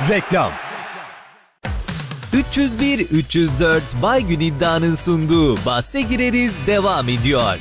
Reklam. 301-304 Baygün İddia'nın sunduğu Bahse Gireriz devam ediyor.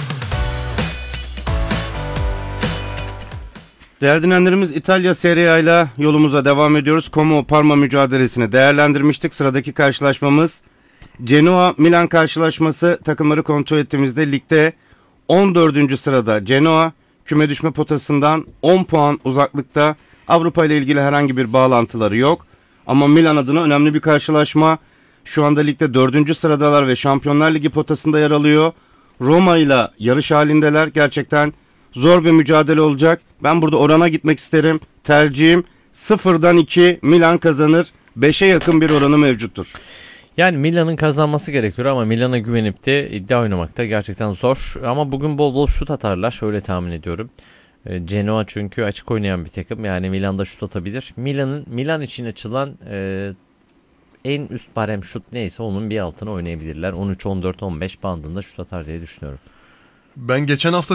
Değerli dinleyenlerimiz, İtalya Serie A ile yolumuza devam ediyoruz. Como-Parma mücadelesini değerlendirmiştik. Sıradaki karşılaşmamız Genoa-Milan karşılaşması. Takımları kontrol ettiğimizde ligde 14. sırada Genoa, küme düşme potasından 10 puan uzaklıkta. Avrupa ile ilgili herhangi bir bağlantıları yok. Ama Milan adına önemli bir karşılaşma. Şu anda ligde 4. sıradalar ve Şampiyonlar Ligi potasında yer alıyor. Roma ile yarış halindeler. Gerçekten zor bir mücadele olacak. Ben burada orana gitmek isterim. Tercihim 0'dan 2 Milan kazanır. 5'e yakın bir oranı mevcuttur. Yani Milan'ın kazanması gerekiyor ama Milan'a güvenip de iddia oynamak da gerçekten zor. Ama bugün bol bol şut atarlar. Şöyle tahmin ediyorum. Genoa çünkü açık oynayan bir takım. Yani Milan'da şut atabilir. Milan için açılan en üst barem şut neyse onun bir altına oynayabilirler. 13, 14, 15 bandında şut atar diye düşünüyorum. Ben geçen hafta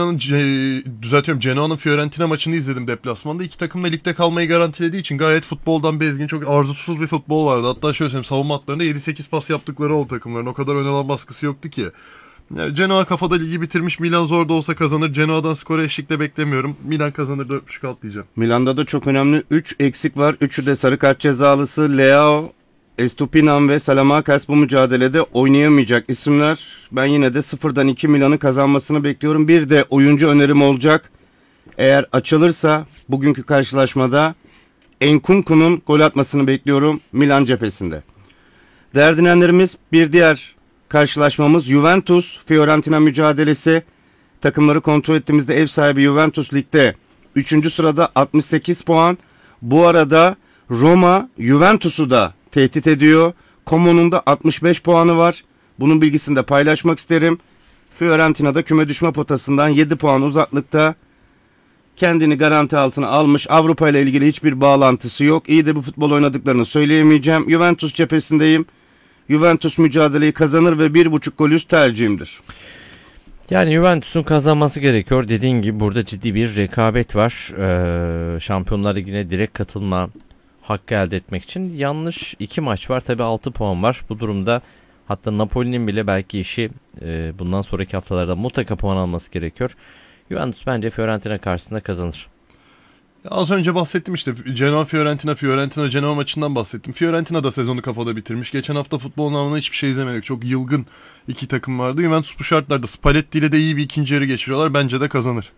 Genoa'nın Fiorentina maçını izledim deplasmanda. İki takım da ligde kalmayı garantilediği için gayet futboldan bezgin, çok arzusuz bir futbol vardı. Hatta şöyle söyleyeyim, savunma hatlarında 7-8 pas yaptıkları oldu takımların. O kadar ön alan baskısı yoktu ki. Yani Genoa kafada ligi bitirmiş. Milan zor da olsa kazanır. Genoa'dan skoru eşlikte beklemiyorum. Milan kazanır, 4.5 alt diyeceğim. Milan'da da çok önemli 3 eksik var. 3'ü de sarı kart cezalısı. Leao, Estupinan ve Salamakers bu mücadelede oynayamayacak isimler. Ben yine de 0'dan 2 Milan'ın kazanmasını bekliyorum. Bir de oyuncu önerim olacak. Eğer açılırsa bugünkü karşılaşmada Nkunku'nun gol atmasını bekliyorum Milan cephesinde. Değerli dinleyenlerimiz, bir diğer karşılaşmamız Juventus-Fiorentina mücadelesi. Takımları kontrol ettiğimizde ev sahibi Juventus ligde 3. sırada 68 puan. Bu arada Roma Juventus'u da tehdit ediyor. Como'nun da 65 puanı var. Bunun bilgisini de paylaşmak isterim. Fiorentina'da küme düşme potasından 7 puan uzaklıkta. Kendini garanti altına almış. Avrupa ile ilgili hiçbir bağlantısı yok. İyi de bir futbol oynadıklarını söyleyemeyeceğim. Juventus cephesindeyim. Juventus mücadeleyi kazanır ve 1.5 gol üst tercihimdir. Yani Juventus'un kazanması gerekiyor. Dediğin gibi burada ciddi bir rekabet var. Şampiyonlar Ligi'ne direkt katılma hakkı elde etmek için. Yanlış 2 maç var. Tabii 6 puan var. Bu durumda hatta Napoli'nin bile belki işi bundan sonraki haftalarda mutlaka puan alması gerekiyor. Juventus bence Fiorentina karşısında kazanır. Az önce bahsettim işte Fiorentina-Genoa maçından bahsettim. Fiorentina da sezonu kafada bitirmiş. Geçen hafta futbol anlamında hiçbir şey izlemedik. Çok yılgın iki takım vardı. Juventus bu şartlarda Spalletti ile de iyi bir ikinci yarı geçiriyorlar. Bence de kazanır.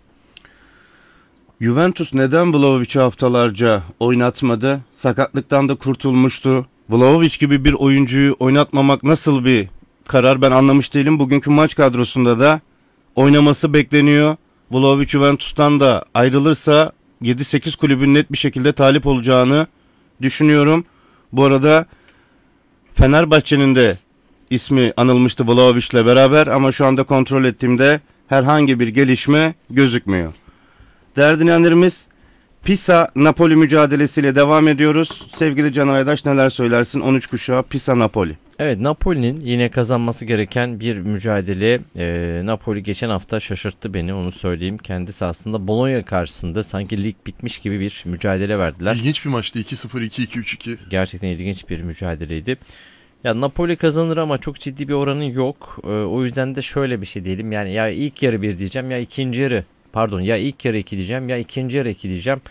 Juventus neden Vlahovic'i haftalarca oynatmadı? Sakatlıktan da kurtulmuştu. Vlahovic gibi bir oyuncuyu oynatmamak nasıl bir karar, ben anlamış değilim. Bugünkü maç kadrosunda da oynaması bekleniyor. Vlahovic Juventus'tan da ayrılırsa 7-8 kulübün net bir şekilde talip olacağını düşünüyorum. Bu arada Fenerbahçe'nin de ismi anılmıştı Vlahovic'le beraber ama şu anda kontrol ettiğimde herhangi bir gelişme gözükmüyor. Değerli dinleyenlerimiz, Pisa-Napoli mücadelesiyle devam ediyoruz. Sevgili Can Aydaş, neler söylersin? 13 kuşağı Pisa-Napoli. Evet, Napoli'nin yine kazanması gereken bir mücadele. Napoli geçen hafta şaşırttı beni, onu söyleyeyim. Kendisi aslında Bologna karşısında sanki lig bitmiş gibi bir mücadele verdiler. İlginç bir maçtı. 2-0, 2-2, 3-2. Gerçekten ilginç bir mücadeleydi. Ya Napoli kazanır ama çok ciddi bir oranı yok. O yüzden de şöyle bir şey diyelim. Yani ya ilk yarı 1 diyeceğim ya ikinci yarı. Pardon, ya ilk yarı 2 diyeceğim ya ikinci yarı 2 diyeceğim.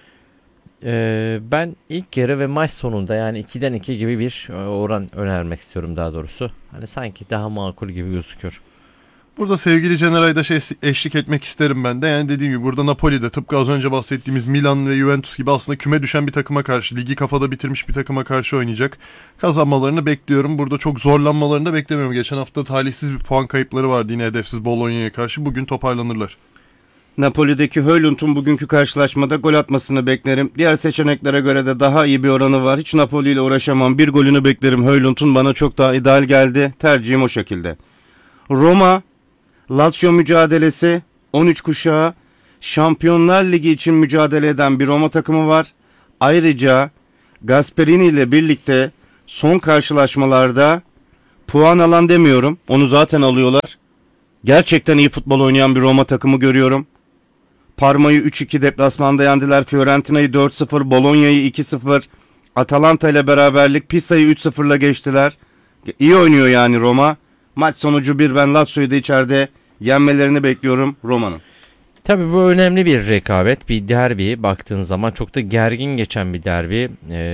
Ben ilk yarı ve maç sonunda yani 2'den 2 gibi bir oran önermek istiyorum daha doğrusu. Hani sanki daha makul gibi gözüküyor. Burada sevgili Caneray'da eşlik etmek isterim ben de. Yani dediğim gibi burada Napoli'de tıpkı az önce bahsettiğimiz Milan ve Juventus gibi aslında küme düşen bir takıma karşı, ligi kafada bitirmiş bir takıma karşı oynayacak. Kazanmalarını bekliyorum. Burada çok zorlanmalarını da beklemiyorum. Geçen hafta talihsiz bir puan kayıpları vardı yine hedefsiz Bologna'ya karşı. Bugün toparlanırlar. Napoli'deki Højlund'un bugünkü karşılaşmada gol atmasını beklerim. Diğer seçeneklere göre de daha iyi bir oranı var. Hiç Napoli ile uğraşamam. Bir golünü beklerim. Højlund'un bana çok daha ideal geldi. Tercihim o şekilde. Roma, Lazio mücadelesi, 13 kuşağı, Şampiyonlar Ligi için mücadele eden bir Roma takımı var. Ayrıca Gasperini ile birlikte son karşılaşmalarda puan alan demiyorum. Onu zaten alıyorlar. Gerçekten iyi futbol oynayan bir Roma takımı görüyorum. Parma'yı 3-2 deplasmanda yendiler. Fiorentina'yı 4-0, Bologna'yı 2-0. Atalanta ile beraberlik Pisa'yı 3-0'la geçtiler. İyi oynuyor yani Roma. Maç sonucu ben Lazio'yu da içeride yenmelerini bekliyorum Roma'nın. Tabii bu önemli bir rekabet, bir derbi. Baktığın zaman çok da gergin geçen bir derbi.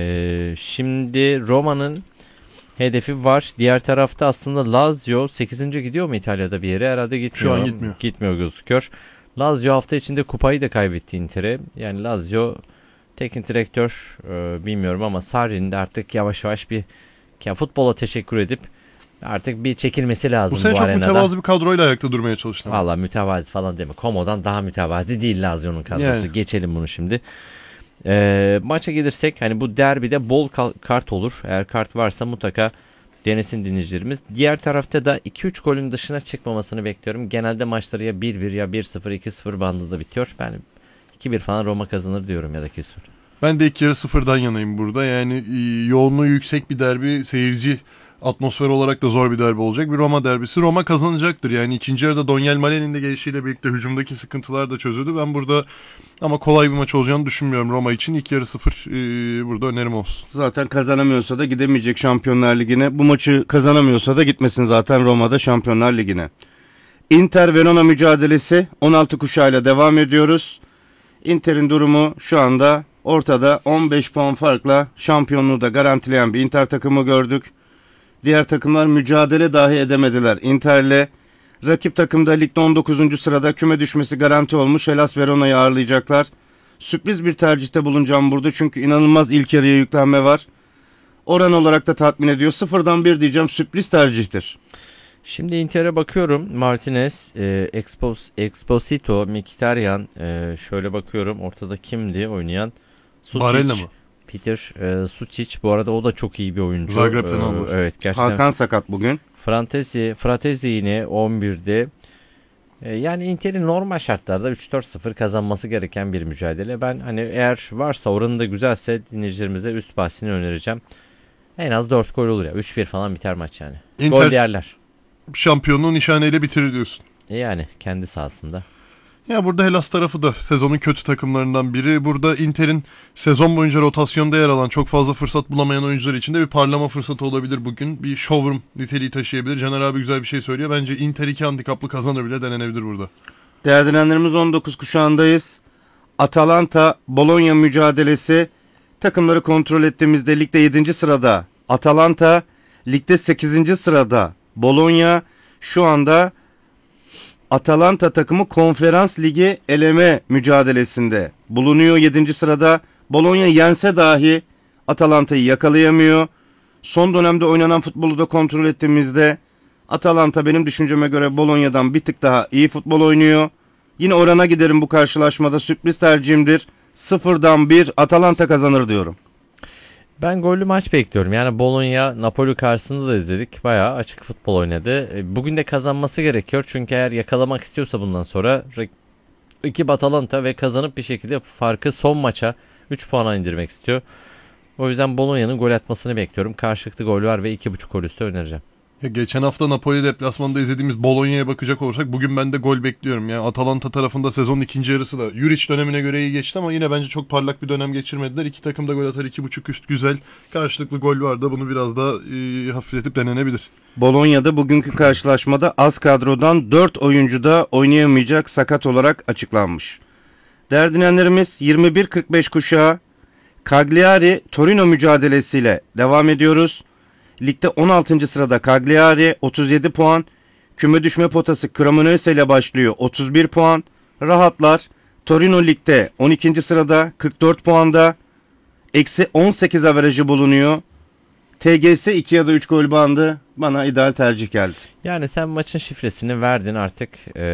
Şimdi Roma'nın hedefi var. Diğer tarafta aslında Lazio 8. gidiyor mu İtalya'da bir yere? Herhalde gitmiyor. Şu an gitmiyor. Gitmiyor gözüküyor. Lazio hafta içinde kupayı da kaybetti Inter'e. Yani Lazio teknik direktör bilmiyorum ama Sarri'nin de artık yavaş yavaş bir futbola teşekkür edip artık bir çekilmesi lazım Bu bu, sene çok arenadan. mütevazı bir kadroyla ayakta durmaya çalıştım. Valla mütevazi falan deme. Komo'dan daha mütevazi değil Lazio'nun kadrosu. Yani. Geçelim bunu şimdi. Maça gelirsek hani bu derbide bol kart olur. Eğer kart varsa mutlaka denesin dinleyicilerimiz. Diğer tarafta da 2-3 golün dışına çıkmamasını bekliyorum. Genelde maçları ya 1-1 ya 1-0 2-0 bandında bitiyor. Ben 2-1 falan Roma kazanır diyorum ya da 2-0. Ben de ilk yarı sıfırdan yanayım burada. Yani yoğunluğu yüksek bir derbi, seyirci atmosfer olarak da zor bir derbi olacak. Bir Roma derbisi. Roma kazanacaktır. Yani ikinci yarıda Daniel Male'nin de gelişiyle birlikte hücumdaki sıkıntılar da çözüldü. Ben burada ama kolay bir maç olacağını düşünmüyorum Roma için. İlk yarı 0 burada önerim olsun. Zaten kazanamıyorsa da gidemeyecek Şampiyonlar Ligi'ne. Bu maçı kazanamıyorsa da gitmesin zaten Roma'da Şampiyonlar Ligi'ne. Inter-Verona mücadelesi 16 kuşağıyla devam ediyoruz. Inter'in durumu şu anda ortada. 15 puan farkla şampiyonluğu da garantileyen bir Inter takımı gördük. Diğer takımlar mücadele dahi edemediler Inter'le. Rakip takımda ligde 19. sırada, küme düşmesi garanti olmuş Hellas Verona'yı ağırlayacaklar. Sürpriz bir tercihte bulunacağım burada çünkü inanılmaz ilk yarıya yüklenme var. Oran olarak da tatmin ediyor. 0'dan 1 diyeceğim, sürpriz tercihtir. Şimdi Inter'e bakıyorum. Martinez, Exposito, Mkhitaryan, şöyle bakıyorum. Ortada kimdi oynayan? Barella mı? Peter Sučić. Bu arada o da çok iyi bir oyuncu. Zagreb'den aldılar. Evet, gerçekten. Hakan sakat bugün. Fratesi yine 11'de. Yani Inter'in normal şartlarda 3-4-0 kazanması gereken bir mücadele. Ben hani eğer varsa oranı da güzelse dinleyicilerimize üst bahsini önereceğim. En az 4 gol olur ya. 3-1 falan biter maç yani. Inter Gol yerler. şampiyonluğu nişaneyle bitirir diyorsun. Yani kendi sahasında. Ya burada Hellas tarafı da sezonun kötü takımlarından biri. Burada Inter'in sezon boyunca rotasyonda yer alan, çok fazla fırsat bulamayan oyuncular için de bir parlama fırsatı olabilir bugün. Bir showroom niteliği taşıyabilir. Caner abi güzel bir şey söylüyor. Bence Inter 2 handikaplı kazanır bile denenebilir burada. Değerlendirmenlerimiz 19 kuşağındayız. Atalanta Bologna mücadelesi. Takımları kontrol ettiğimizde ligde 7. sırada Atalanta, ligde 8. sırada Bologna. Şu anda Atalanta takımı Konferans Ligi eleme mücadelesinde bulunuyor 7. sırada. Bologna yense dahi Atalanta'yı yakalayamıyor. Son dönemde oynanan futbolu da kontrol ettiğimizde Atalanta benim düşünceme göre Bologna'dan bir tık daha iyi futbol oynuyor. Yine orana giderim bu karşılaşmada, sürpriz tercihimdir. 0'dan 1 Atalanta kazanır diyorum. Ben gollü maç bekliyorum. Yani Bologna Napoli karşısında da izledik. Bayağı açık futbol oynadı. Bugün de kazanması gerekiyor. Çünkü eğer yakalamak istiyorsa bundan sonra rakip Atalanta ve kazanıp bir şekilde farkı son maça 3 puana indirmek istiyor. O yüzden Bologna'nın gol atmasını bekliyorum. Karşılıklı gol var ve 2.5 gol üstü önereceğim. Ya geçen hafta Napoli deplasmanında izlediğimiz Bologna'ya bakacak olursak bugün ben de gol bekliyorum. Yani Atalanta tarafında sezonun ikinci yarısı da Juric dönemine göre iyi geçti ama yine bence çok parlak bir dönem geçirmediler. İki takım da gol atar, 2.5 üst güzel. Karşılıklı gol var da bunu biraz daha hafifletip denenebilir. Bologna'da bugünkü karşılaşmada az kadrodan 4 oyuncu da oynayamayacak, sakat olarak açıklanmış. Değerli dinleyenlerimiz 21.45 kuşağı Cagliari Torino mücadelesiyle devam ediyoruz. Ligde 16. sırada Cagliari 37 puan. Küme düşme potası Cremonese ile başlıyor 31 puan. Rahatlar. Torino ligde 12. sırada 44 puanda. Eksi 18 averajı bulunuyor. TGS 2 ya da 3 gol bandı bana ideal tercih geldi. Yani sen maçın şifresini verdin artık.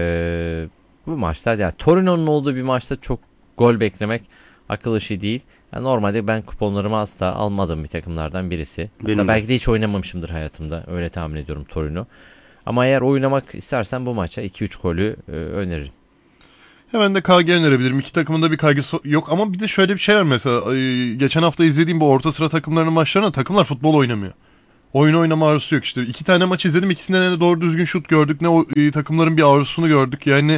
Bu maçta yani Torino'nun olduğu bir maçta çok gol beklemek akıl işi değil. Yani normalde ben kuponlarımı asla almadığım bir takımlardan birisi. Hatta belki de hiç oynamamışımdır hayatımda. Öyle tahmin ediyorum Torino. Ama eğer oynamak istersen bu maça 2-3 golü öneririm. Hemen de KG önerebilirim. İki takımın da bir kaygısı yok ama bir de şöyle bir şey var mesela. Geçen hafta izlediğim bu orta sıra takımlarının maçlarına takımlar futbol oynamıyor. Oyun oynama arzusu yok işte. 2 tane maç izledim. İkisinden de doğru düzgün şut gördük. Ne o takımların bir arzusunu gördük. Yani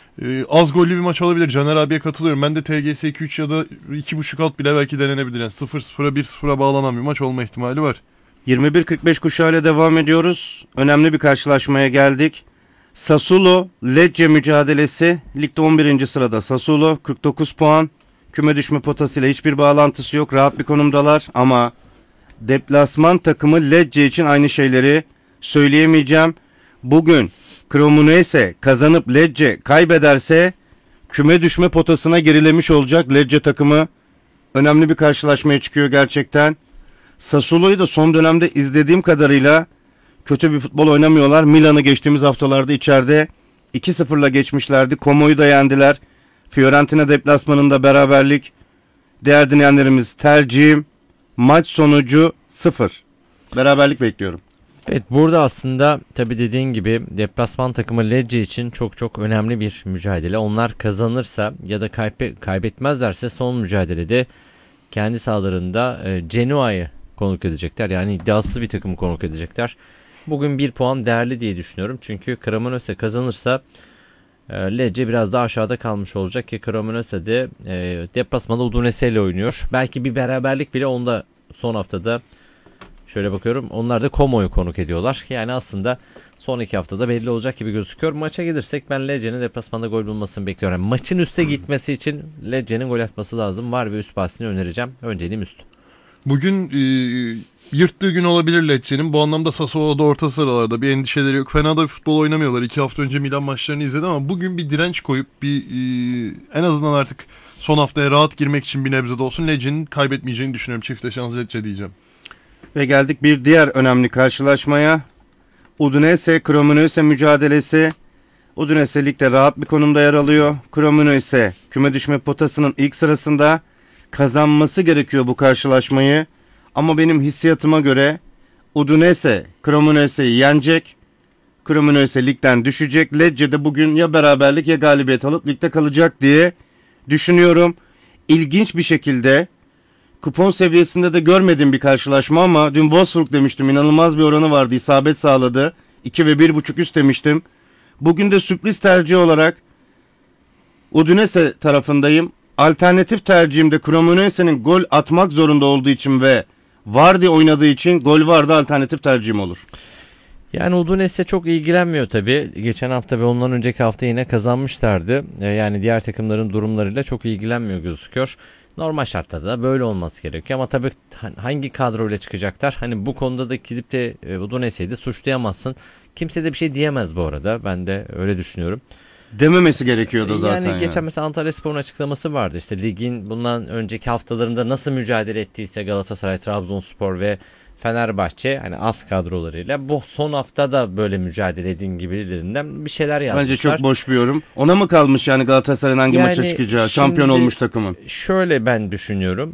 Az gollü bir maç olabilir. Caner abiye katılıyorum. Ben de TGS 2-3 ya da 2.5 alt bile belki denenebilir. Yani 0-0'a 1-0'a bağlanan bir maç olma ihtimali var. 21.45 kuşağıyla devam ediyoruz. Önemli bir karşılaşmaya geldik. Sassuolo Lecce mücadelesi. Ligde 11. sırada Sassuolo 49 puan. Küme düşme potasıyla hiçbir bağlantısı yok. Rahat bir konumdalar ama deplasman takımı Lecce için aynı şeyleri söyleyemeyeceğim. Bugün Cremonese kazanıp Lecce kaybederse küme düşme potasına gerilemiş olacak Lecce takımı. Önemli bir karşılaşmaya çıkıyor gerçekten. Sassuolo'yu da son dönemde izlediğim kadarıyla kötü bir futbol oynamıyorlar. Milan'ı geçtiğimiz haftalarda içeride 2-0'la geçmişlerdi. Como'yu da yendiler. Fiorentina deplasmanında beraberlik. Değer dinleyenlerimiz, tercihim maç sonucu 0. Beraberlik bekliyorum. Evet, burada aslında tabii dediğin gibi deplasman takımı Lecce için çok çok önemli bir mücadele. Onlar kazanırsa ya da kaybetmezlerse son mücadelede kendi sahalarında Genoa'yı konuk edecekler. Yani iddiasız bir takımı konuk edecekler. Bugün 1 puan değerli diye düşünüyorum. Çünkü Cremonese kazanırsa Lecce biraz daha aşağıda kalmış olacak ki Cremonese de deplasmanda Udinese ile oynuyor. Belki bir beraberlik bile onda son haftada. Şöyle bakıyorum. Onlar da Como'yu konuk ediyorlar. Yani aslında son 2 haftada belli olacak gibi gözüküyor. Maça gelirsek ben Lecce'nin deplasmanda gol bulmasını bekliyorum. Yani maçın üste gitmesi için Lecce'nin gol atması lazım. Var ve üst bahsini önereceğim. Önceliğim üst. Bugün yırttığı gün olabilir Lecce'nin. Bu anlamda Sassuolo'da orta sıralarda bir endişeleri yok. Fena da bir futbol oynamıyorlar. 2 hafta önce Milan maçlarını izledim ama bugün bir direnç koyup en azından artık son haftaya rahat girmek için bir nebze de olsun Lecce'nin kaybetmeyeceğini düşünüyorum. Çifte şans Lecce diyeceğim. Ve geldik bir diğer önemli karşılaşmaya. Udinese Cremonese mücadelesi. Udinese ligde rahat bir konumda yer alıyor. Cremonese küme düşme potasının ilk sırasında, kazanması gerekiyor bu karşılaşmayı. Ama benim hissiyatıma göre Udinese Cremonese'yi yenecek. Cremonese ligden düşecek. Lecce de bugün ya beraberlik ya galibiyet alıp ligde kalacak diye düşünüyorum. İlginç bir şekilde kupon seviyesinde de görmediğim bir karşılaşma ama dün Wolfsburg demiştim. İnanılmaz bir oranı vardı. İsabet sağladı. 2 ve 1.5 üst demiştim. Bugün de sürpriz tercih olarak Udinese tarafındayım. Alternatif tercihimde Cremonese'nin gol atmak zorunda olduğu için ve Vardy oynadığı için gol vardı alternatif tercihim olur. Yani Udinese çok ilgilenmiyor tabii. Geçen hafta ve ondan önceki hafta yine kazanmışlardı. Yani diğer takımların durumlarıyla çok ilgilenmiyor gözüküyor. Normal şartlarda da böyle olması gerekiyor ama tabii hangi kadroyla çıkacaklar? Hani bu konuda da gidip de Udinese'yi de suçlayamazsın. Kimse de bir şey diyemez bu arada. Ben de öyle düşünüyorum. Dememesi gerekiyordu zaten. Yani geçen mesela Antalyaspor'un açıklaması vardı. İşte ligin bundan önceki haftalarında nasıl mücadele ettiyse Galatasaray, Trabzonspor ve Fenerbahçe hani az kadrolarıyla bu son hafta da böyle mücadele edin gibilerinden bir şeyler yazmışlar. Bence çok boş bir yorum. Ona mı kalmış yani Galatasaray'ın hangi maça çıkacağı? Şampiyon olmuş takımın. Şöyle ben düşünüyorum.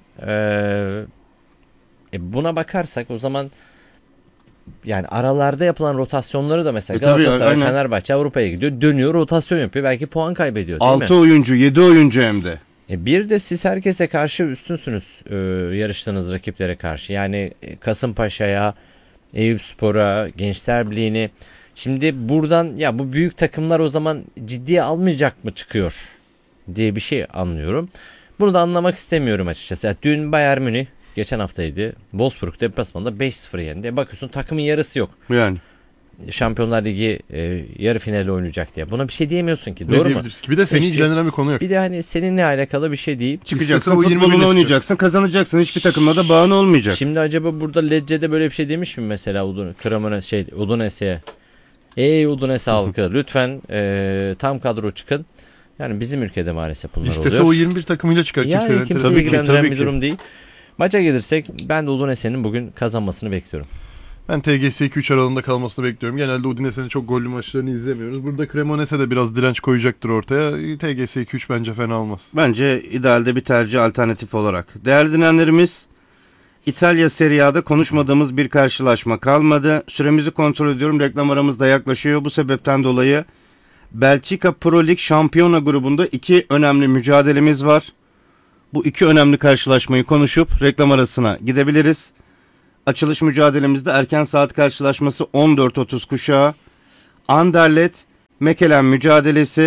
Buna bakarsak o zaman yani aralarda yapılan rotasyonları da mesela Galatasaray, tabii, Fenerbahçe Avrupa'ya gidiyor. Dönüyor rotasyon yapıyor. Belki puan kaybediyor değil 6 mi? oyuncu 7 oyuncu hem de. Bir de siz herkese karşı üstünsünüz yarıştığınız rakiplere karşı. Yani Kasımpaşa'ya, Eyüpspor'a, Gençler Birliği'ni. Şimdi buradan ya bu büyük takımlar o zaman ciddiye almayacak mı çıkıyor diye bir şey anlıyorum. Bunu da anlamak istemiyorum açıkçası. Yani dün Bayern Münih geçen haftaydı. Wolfsburg deplasmanda 5-0 yendi. Bakıyorsun takımın yarısı yok. Yani. Şampiyonlar Ligi yarı finali oynayacak diye. Buna bir şey diyemiyorsun ki. Ne Doğru mu? diyebiliriz ki? Bir de seni ilgilendiren bir konu yok. Bir de hani seninle alakalı bir şey değil. Çıkacaksın, İşte o 20 futbolunu bile oynayacaksın, kazanacaksın. Hiçbir takımla da bağın olmayacak. Şimdi acaba burada Lecce'de böyle bir şey demiş mi mesela Udinese'ye? Ey Udinese halkı lütfen tam kadro çıkın. Yani bizim ülkede maalesef bunlar İstese oluyor. o 21 takımıyla çıkar. Yani Kimse kimseyi Tabii ki, ilgilendiren tabii bir ki. durum değil. Maça gelirsek ben de Udinese'nin bugün kazanmasını bekliyorum. Ben TGS 2-3 aralığında kalmasını bekliyorum. Genelde Udinese'nin çok gollü maçlarını izlemiyoruz. Burada Cremonese de biraz direnç koyacaktır ortaya. TGS 2-3 bence fena olmaz. Bence idealde bir tercih alternatif olarak. Değerli dinleyenlerimiz, İtalya Serie A'da konuşmadığımız bir karşılaşma kalmadı. Süremizi kontrol ediyorum. Reklam aramız da yaklaşıyor. Bu sebepten dolayı Belçika Pro Lig Şampiyona grubunda 2 önemli mücadelemiz var. Bu 2 önemli karşılaşmayı konuşup reklam arasına gidebiliriz. Açılış mücadelemizde erken saat karşılaşması 14.30 kuşağı. Anderlecht Mechelen mücadelesi.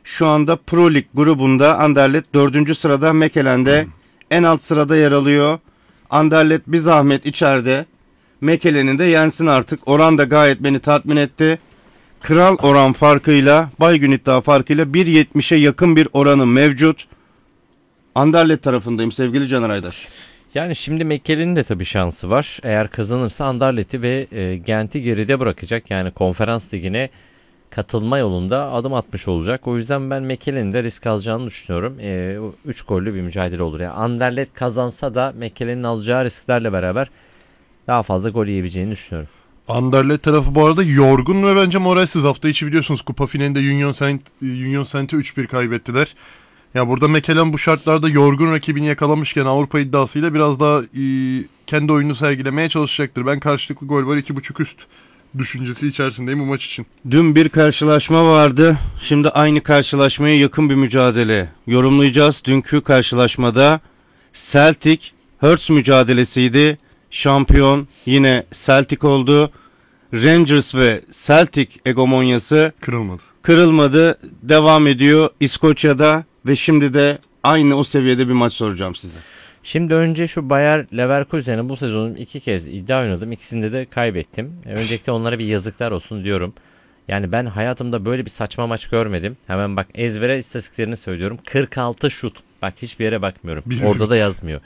Şu anda Pro Lig grubunda Anderlecht 4. sırada, Mechelen de en alt sırada yer alıyor. Anderlecht bir zahmet içeride. Mechelen'i de yensin artık. Oran da gayet beni tatmin etti. Kral oran farkıyla, Baygün iddia farkıyla 1.70'e yakın bir oranı mevcut. Anderlecht tarafındayım sevgili Caner Aydaş. Yani şimdi Mekkelen'in de tabii şansı var. Eğer kazanırsa Anderlecht'i ve Gent'i geride bırakacak. Yani konferans ligine katılma yolunda adım atmış olacak. O yüzden ben Mekkelen'in de risk alacağını düşünüyorum. 3 gollü bir mücadele olur. Yani Anderlecht kazansa da Mekkelen'in alacağı risklerle beraber daha fazla gol yiyebileceğini düşünüyorum. Anderlecht tarafı bu arada yorgun ve bence moralsiz. Hafta içi biliyorsunuz kupa finalinde Union Saint'e 3-1 kaybettiler. Ya burada Mechelen bu şartlarda yorgun rakibini yakalamışken Avrupa iddiasıyla biraz daha kendi oyununu sergilemeye çalışacaktır. Ben karşılıklı gol var 2.5 üst düşüncesi içerisindeyim bu maç için. Dün bir karşılaşma vardı. Şimdi aynı karşılaşmaya yakın bir mücadele yorumlayacağız. Dünkü karşılaşmada Celtic Hearts mücadelesiydi. Şampiyon yine Celtic oldu. Rangers ve Celtic hegemonyası kırılmadı. Devam ediyor İskoçya'da ve şimdi de aynı o seviyede bir maç soracağım size. Şimdi önce şu Bayer Leverkusen'in bu sezonun 2 kez iddia oynadım. İkisinde de kaybettim. Öncelikle onlara bir yazıklar olsun diyorum. Yani ben hayatımda böyle bir saçma maç görmedim. Hemen bak ezbere istatistiklerini söylüyorum. 46 şut. Bak hiçbir yere bakmıyorum. Orada da yazmıyor.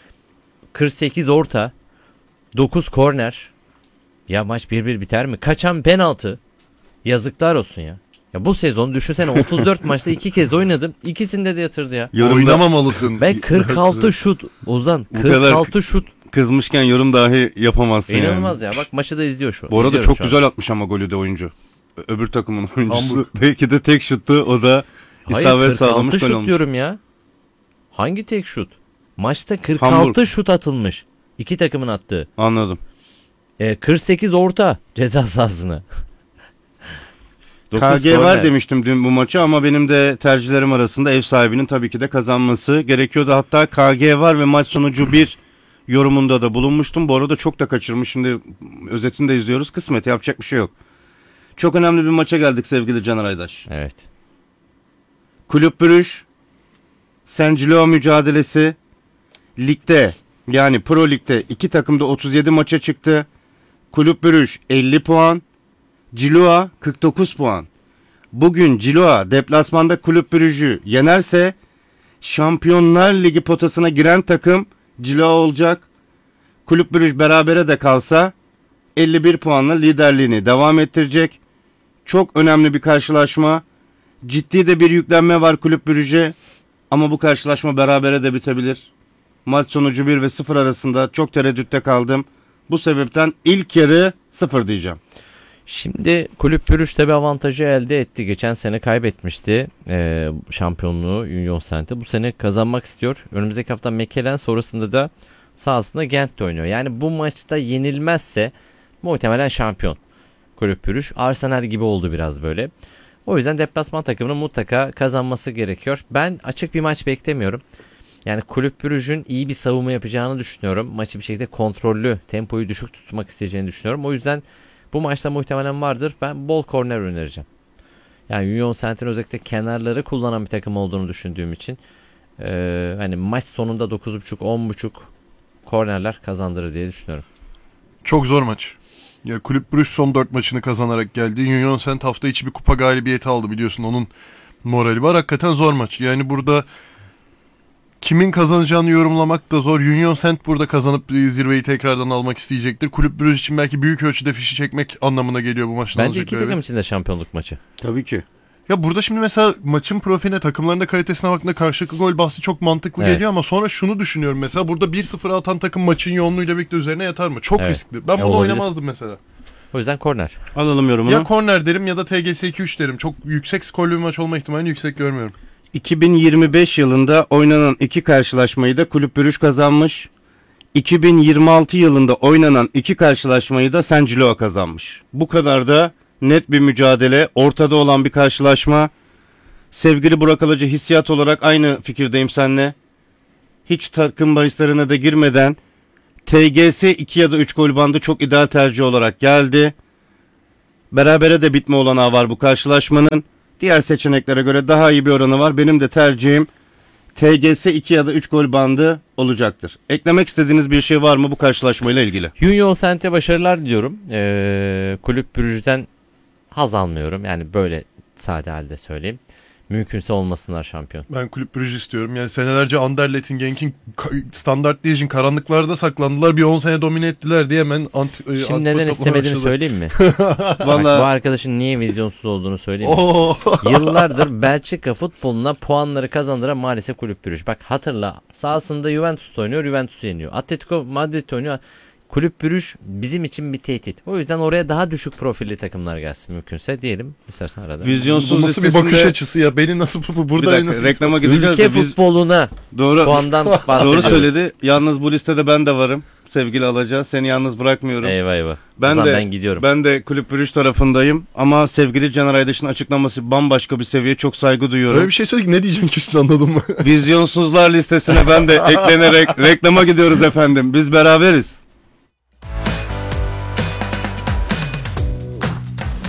48 orta. 9 korner. Ya maç 1-1 biter mi? Kaçan penaltı. Yazıklar olsun ya. Ya bu sezon düşünsene 34 maçta 2 kez oynadım. İkisinde de yatırdı ya. Oynamamalısın. Ve 46 şut Ozan. 46 şut. Kızmışken yorum dahi yapamazsın. İnanılmaz yani. ya. Bak maçı da izliyor şu. Bu arada çok güzel atmış ama golü de oyuncu. Öbür takımın oyuncusu. Hamburg. Belki de tek şuttu. O da isabet sağlamış gol olmuş. 46 şut diyorum ya. Hangi tek şut? Maçta 46 Hamburg. şut atılmış. İki takımın attığı. Anladım. 48 orta ceza sahasına. KG var demiştim dün bu maçı ama benim de tercihlerim arasında ev sahibinin tabii ki de kazanması gerekiyordu. Hatta KG var ve maç sonucu bir yorumunda da bulunmuştum. Bu arada çok da kaçırmış. Şimdi özetini de izliyoruz. Kısmet, yapacak bir şey yok. Çok önemli bir maça geldik sevgili Caner Aydaş. Evet. Kulüp Brugge Saint-Gilloa mücadelesi ligde, yani Pro Lig'de iki takım da 37 maça çıktı. Kulüp Brugge 50 puan. Gilloa 49 puan. Bugün Gilloa deplasmanda Kulüp Brugge'ü yenerse Şampiyonlar Ligi potasına giren takım Gilloa olacak. Kulüp Brugge berabere de kalsa 51 puanla liderliğini devam ettirecek. Çok önemli bir karşılaşma. Ciddi de bir yüklenme var Kulüp Brugge'e ama bu karşılaşma berabere de bitebilir. Maç sonucu 1 ve 0 arasında çok tereddütte kaldım. Bu sebepten ilk yarı 0 diyeceğim. Şimdi Kulüp Brugge tabi avantajı elde etti. Geçen sene kaybetmişti şampiyonluğu Union Saint'e. Bu sene kazanmak istiyor. Önümüzdeki hafta Mechelen, sonrasında da sahasında Gent'te oynuyor. Yani bu maçta yenilmezse muhtemelen şampiyon Kulüp Brugge. Arsenal gibi oldu biraz böyle. O yüzden deplasman takımının mutlaka kazanması gerekiyor. Ben açık bir maç beklemiyorum. Yani Kulüp Brugge'ün iyi bir savunma yapacağını düşünüyorum. Maçı bir şekilde kontrollü, tempoyu düşük tutmak isteyeceğini düşünüyorum. O yüzden bu maçta muhtemelen vardır. Ben bol korner önereceğim. Yani Union Saint'in özellikle kenarları kullanan bir takım olduğunu düşündüğüm için hani maç sonunda 9.5 10.5 kornerler kazandırır diye düşünüyorum. Çok zor maç. Ya Kulüp Brugge son 4 maçını kazanarak geldi. Union Saint hafta içi bir kupa galibiyeti aldı biliyorsun. Onun morali var. Hakikaten zor maç. Yani burada kimin kazanacağını yorumlamak da zor. Union Saint burada kazanıp zirveyi tekrardan almak isteyecektir. Kulüp Brugge için belki büyük ölçüde fişi çekmek anlamına geliyor bu maçtan. Bence iki takım için de şampiyonluk maçı. Tabii ki. Ya burada şimdi mesela maçın profiline, takımların da kalitesine baktığında karşılıklı gol bahsi çok mantıklı geliyor ama sonra şunu düşünüyorum. Mesela burada 1-0 atan takım maçın yoğunluğuyla birlikte üzerine yatar mı? Çok riskli. Ben bunu oynamazdım mesela. O yüzden korner. Alalım yorumunu. Ya korner derim ya da TGS 2-3 derim. Çok yüksek skorlu bir maç olma ihtimalini yüksek görmüyorum. 2025 yılında oynanan iki karşılaşmayı da Kulüp Brugge kazanmış. 2026 yılında oynanan iki karşılaşmayı da Saint-Gilloa kazanmış. Bu kadar da net bir mücadele, ortada olan bir karşılaşma. Sevgili Burak Alıcı, hissiyat olarak aynı fikirdeyim seninle. Hiç takım bahislerine de girmeden TGS 2 ya da 3 gol bandı çok ideal tercih olarak geldi. Berabere de bitme olanağı var bu karşılaşmanın. Diğer seçeneklere göre daha iyi bir oranı var. Benim de tercihim TGS 2 ya da 3 gol bandı olacaktır. Eklemek istediğiniz bir şey var mı bu karşılaşmayla ilgili? Union Saint'e başarılar diliyorum. Kulüp Brugge'den haz almıyorum. Yani böyle sade halde söyleyeyim. Mümkünse olmasınlar şampiyon. Ben Kulüp Brugge istiyorum. Yani senelerce Anderlet'in, Genk'in standart Liège'in karanlıklarda saklandılar. Bir 10 sene domine ettiler diye hemen Şimdi neden istemediğini söyleyeyim mi? Bak, bu Vallahi arkadaşın niye vizyonsuz olduğunu söyleyeyim mi? Oo. Yıllardır Belçika futboluna puanları kazandıran maalesef Kulüp Brugge. Bak hatırla, sahasında Juventus oynuyor, Juventus yeniyor. Atletico Madrid oynuyor. Kulüp Brugge bizim için bir tehdit. O yüzden oraya daha düşük profilli takımlar gelsin mümkünse diyelim. İstersen arada. vizyonsuz Bu nasıl bir bakış açısı ya? Beni nasıl Bir burada dakika, nasıl reklama gideceğiz Ülke de biz futboluna doğru puandan doğru bahsediyoruz. söyledi. Yalnız bu listede ben de varım. Sevgili Alaca, seni yalnız bırakmıyorum. Eyvah eyvah. Ben O zaman de ben gidiyorum. Ben de Kulüp Brugge tarafındayım ama sevgili Caner Aydaş'ın açıklaması bambaşka bir seviye. Çok saygı duyuyorum. Öyle bir şey söyledik, ne diyeceksin ki üstüne, anladın mı? Vizyonsuzlar listesine ben de eklenerek reklama gidiyoruz efendim. Biz beraberiz.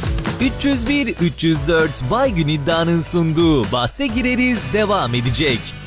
301 304 Baygün iddianın sunduğu Bahse Gireriz devam edecek.